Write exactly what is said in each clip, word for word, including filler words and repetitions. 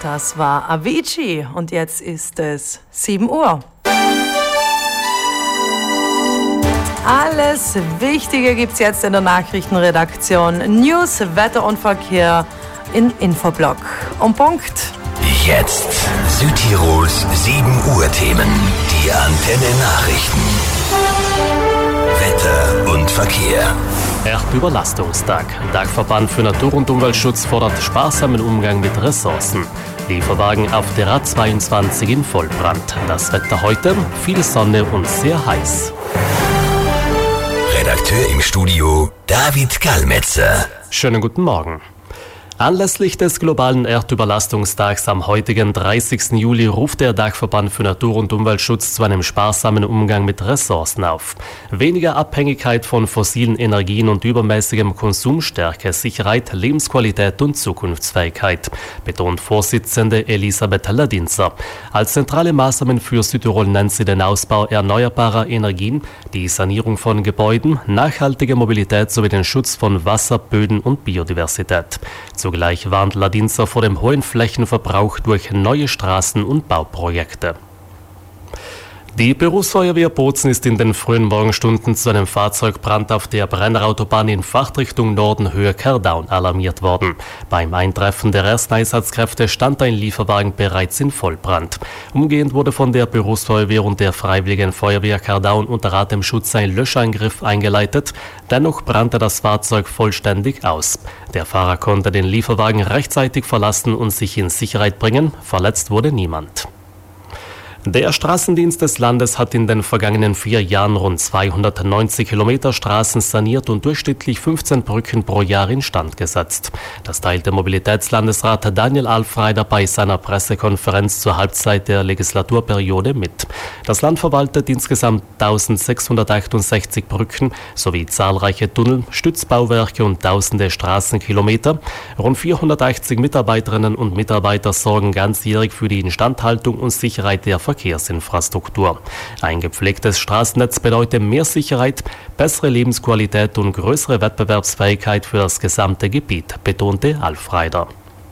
Das war Avicii und jetzt ist es sieben Uhr. Alles Wichtige gibt's jetzt in der Nachrichtenredaktion. News, Wetter und Verkehr in Infoblock. Um Punkt. Jetzt Südtirols sieben Uhr Themen. Die Antenne Nachrichten. Wetter und Verkehr. Erdüberlastungstag. Dachverband für Natur- und Umweltschutz fordert sparsamen Umgang mit Ressourcen. Lieferwagen auf der A zweiundzwanzig in Vollbrand. Das Wetter heute, viel Sonne und sehr heiß. Redakteur im Studio David Kalmetzer. Schönen guten Morgen. Anlässlich des globalen Erdüberlastungstags am heutigen dreißigsten Juli ruft der Dachverband für Natur- und Umweltschutz zu einem sparsamen Umgang mit Ressourcen auf. Weniger Abhängigkeit von fossilen Energien und übermäßigem Konsum stärke Sicherheit, Lebensqualität und Zukunftsfähigkeit, betont Vorsitzende Elisabeth Ladinzer. Als zentrale Maßnahmen für Südtirol nennt sie den Ausbau erneuerbarer Energien, die Sanierung von Gebäuden, nachhaltige Mobilität sowie den Schutz von Wasser, Böden und Biodiversität. Zugleich warnt Ladinzer vor dem hohen Flächenverbrauch durch neue Straßen- und Bauprojekte. Die Berufsfeuerwehr Bozen ist in den frühen Morgenstunden zu einem Fahrzeugbrand auf der Brennerautobahn in Fahrtrichtung Norden Höhe Kerdaun alarmiert worden. Beim Eintreffen der ersten Einsatzkräfte stand ein Lieferwagen bereits in Vollbrand. Umgehend wurde von der Berufsfeuerwehr und der Freiwilligen Feuerwehr Kerdaun unter Atemschutz ein Löschangriff eingeleitet. Dennoch brannte das Fahrzeug vollständig aus. Der Fahrer konnte den Lieferwagen rechtzeitig verlassen und sich in Sicherheit bringen. Verletzt wurde niemand. Der Straßendienst des Landes hat in den vergangenen vier Jahren rund zweihundertneunzig Kilometer Straßen saniert und durchschnittlich fünfzehn Brücken pro Jahr instand gesetzt. Das teilte Mobilitätslandesrat Daniel Alfreider bei seiner Pressekonferenz zur Halbzeit der Legislaturperiode mit. Das Land verwaltet insgesamt eintausendsechshundertachtundsechzig Brücken sowie zahlreiche Tunnel, Stützbauwerke und tausende Straßenkilometer. Rund vierhundertachtzig Mitarbeiterinnen und Mitarbeiter sorgen ganzjährig für die Instandhaltung und Sicherheit der Verkehrsinfrastruktur. Ein gepflegtes Straßennetz bedeutet mehr Sicherheit, bessere Lebensqualität und größere Wettbewerbsfähigkeit für das gesamte Gebiet, betonte Alfreider.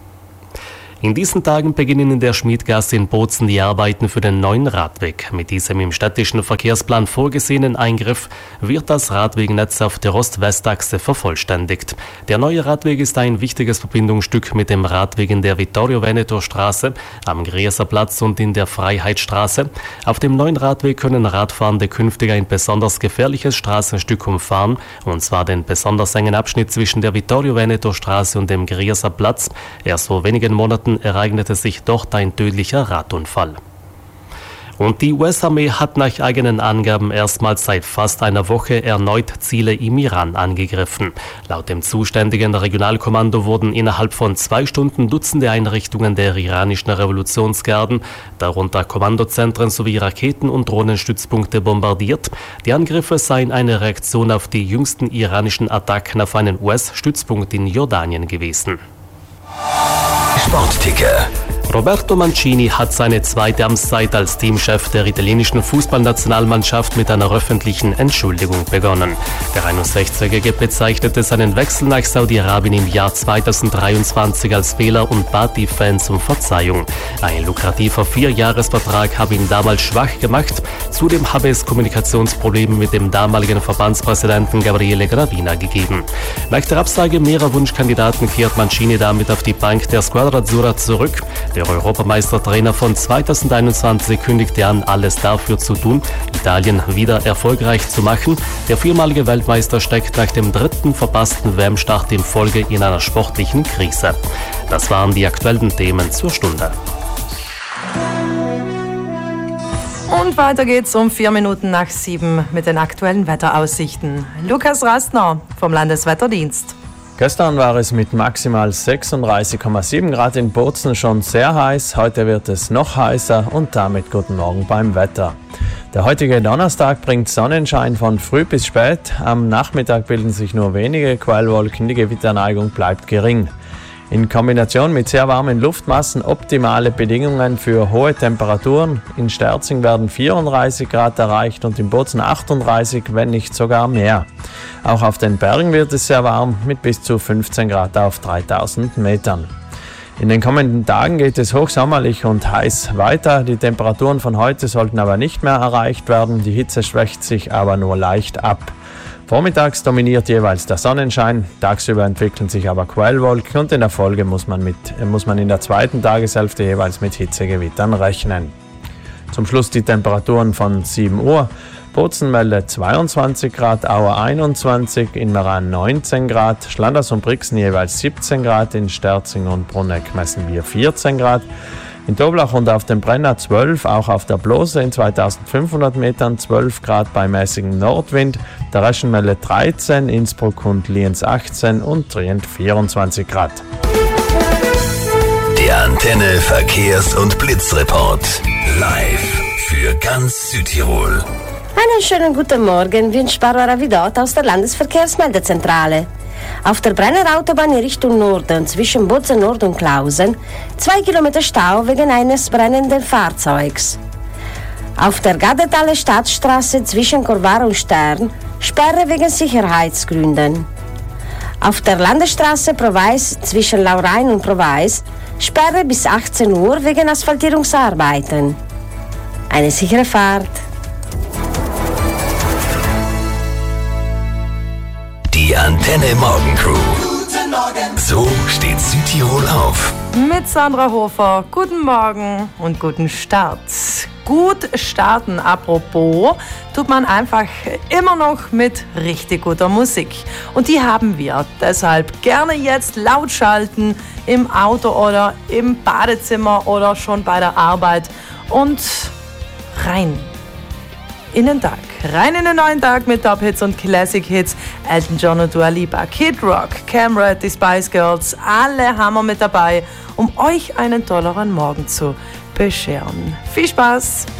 In diesen Tagen beginnen in der Schmiedgasse in Bozen die Arbeiten für den neuen Radweg. Mit diesem im städtischen Verkehrsplan vorgesehenen Eingriff wird das Radwegnetz auf der Ost-West-Achse vervollständigt. Der neue Radweg ist ein wichtiges Verbindungsstück mit dem Radweg in der Vittorio-Veneto-Straße, am Grieserplatz und in der Freiheitsstraße. Auf dem neuen Radweg können Radfahrende künftig ein besonders gefährliches Straßenstück umfahren, und zwar den besonders engen Abschnitt zwischen der Vittorio-Veneto-Straße und dem Grieserplatz. Erst vor wenigen Monaten ereignete sich dort ein tödlicher Radunfall. Und die U S-Armee hat nach eigenen Angaben erstmals seit fast einer Woche erneut Ziele im Iran angegriffen. Laut dem zuständigen Regionalkommando wurden innerhalb von zwei Stunden Dutzende Einrichtungen der iranischen Revolutionsgarden, darunter Kommandozentren sowie Raketen- und Drohnenstützpunkte bombardiert. Die Angriffe seien eine Reaktion auf die jüngsten iranischen Attacken auf einen U S-Stützpunkt in Jordanien gewesen. Sportticker. Roberto Mancini hat seine zweite Amtszeit als Teamchef der italienischen Fußballnationalmannschaft mit einer öffentlichen Entschuldigung begonnen. Der einundsechzigjährige bezeichnete seinen Wechsel nach Saudi-Arabien im Jahr zweitausenddreiundzwanzig als Fehler und bat die Fans um Verzeihung. Ein lukrativer Vierjahresvertrag habe ihn damals schwach gemacht. Zudem habe es Kommunikationsprobleme mit dem damaligen Verbandspräsidenten Gabriele Gravina gegeben. Nach der Absage mehrerer Wunschkandidaten kehrt Mancini damit auf die Bank der Squadra Azzurra zurück. Der Europameistertrainer von zweitausendeinundzwanzig kündigte an, alles dafür zu tun, Italien wieder erfolgreich zu machen. Der viermalige Weltmeister steckt nach dem dritten verpassten W M-Start in Folge in einer sportlichen Krise. Das waren die aktuellen Themen zur Stunde. Und weiter geht's um vier Minuten nach sieben mit den aktuellen Wetteraussichten. Lukas Rastner vom Landeswetterdienst. Gestern war es mit maximal sechsunddreißig Komma sieben Grad in Bozen schon sehr heiß. Heute wird es noch heißer und damit guten Morgen beim Wetter. Der heutige Donnerstag bringt Sonnenschein von früh bis spät. Am Nachmittag bilden sich nur wenige Quellwolken, die Gewitterneigung bleibt gering. In Kombination mit sehr warmen Luftmassen optimale Bedingungen für hohe Temperaturen. In Sterzing werden vierunddreißig Grad erreicht und in Bozen achtunddreißig, wenn nicht sogar mehr. Auch auf den Bergen wird es sehr warm mit bis zu fünfzehn Grad auf dreitausend Metern. In den kommenden Tagen geht es hochsommerlich und heiß weiter. Die Temperaturen von heute sollten aber nicht mehr erreicht werden. Die Hitze schwächt sich aber nur leicht ab. Vormittags dominiert jeweils der Sonnenschein, tagsüber entwickeln sich aber Quellwolken und in der Folge muss man, mit, muss man in der zweiten Tageshälfte jeweils mit Hitzegewittern rechnen. Zum Schluss die Temperaturen von sieben Uhr. Bozen meldet zweiundzwanzig Grad, Auer einundzwanzig, in Meran neunzehn Grad, Schlanders und Brixen jeweils siebzehn Grad, in Sterzing und Bruneck messen wir vierzehn Grad. In Toblach und auf dem Brenner zwölf, auch auf der Blose in zweitausendfünfhundert Metern zwölf Grad bei mäßigem Nordwind, der Reschen meldet dreizehn, Innsbruck und Lienz achtzehn und Trient vierundzwanzig Grad. Der Antenne Verkehrs- und Blitzreport live für ganz Südtirol. Einen schönen guten Morgen wünscht Barbara Vidot aus der Landesverkehrsmeldezentrale. Auf der Brenner Autobahn in Richtung Norden zwischen Bozen Nord und Klausen zwei Kilometer Stau wegen eines brennenden Fahrzeugs. Auf der Gadetaler Stadtstraße zwischen Corvar und Stern Sperre wegen Sicherheitsgründen. Auf der Landesstraße Provais zwischen Laurein und Provais Sperre bis achtzehn Uhr wegen Asphaltierungsarbeiten. Eine sichere Fahrt. Die Antenne Morgencrew. Guten Morgen. So steht Südtirol auf. Mit Sandra Hofer. Guten Morgen und guten Start. Gut starten, apropos, tut man einfach immer noch mit richtig guter Musik. Und die haben wir. Deshalb gerne jetzt laut schalten im Auto oder im Badezimmer oder schon bei der Arbeit und rein in den Tag. Rein in den neuen Tag mit Top-Hits und Classic-Hits. Elton John und Dua Lipa, Kid Rock, Camera, die Spice Girls, alle haben wir mit dabei, um euch einen tolleren Morgen zu bescheren. Viel Spaß!